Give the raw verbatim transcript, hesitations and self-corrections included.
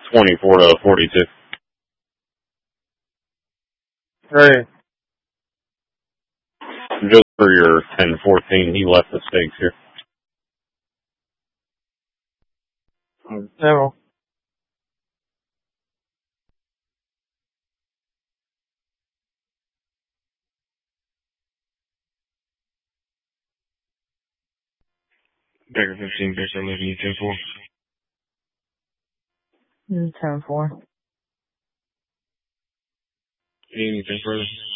twenty-four to forty-two. Hey. Just for your ten fourteen, he left the stakes here. Zero. Baker fifteen, Bishop eleven, ten four. ten four. Anything further?